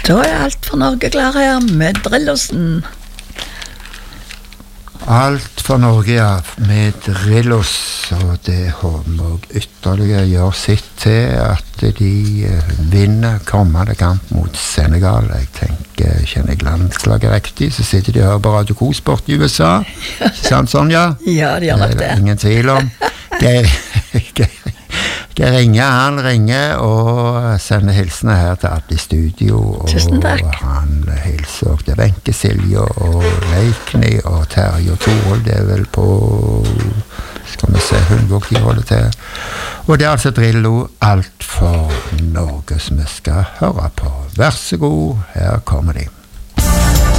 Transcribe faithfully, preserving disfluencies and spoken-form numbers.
Da er alt for Norge klar her med Drillosen. Alt for Norge, ja, med Drillos, og det håper jeg ytterligere gjør sitt til at de vinner kommende kamp mot Senegal. Jeg tenker, kjenner jeg landslaget riktig, så sitter de her på Radio K-sport i U S A. Ikke sant, Sonja? Ja, de gjør nok det. Det er ingen tvil om. Geir, Geir Inge, han ringer og sender hilsene her til alle i studio. Tusen takk. Og han hilser også til Wenche, Silje og Leikny og Terje og Torhold. Det er vel på, skal vi se, Hundvåg de holder til. Og det er altså Drillo, alt for Norge som vi skal høre på. Vær så god, her kommer de.